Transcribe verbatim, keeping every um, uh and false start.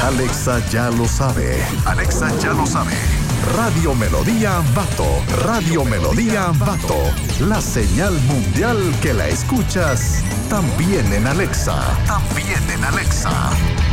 Alexa ya lo sabe. Alexa ya lo sabe. Radio Melodía Ambato. Radio Melodía Ambato. La señal mundial que la escuchas también en Alexa. También en Alexa.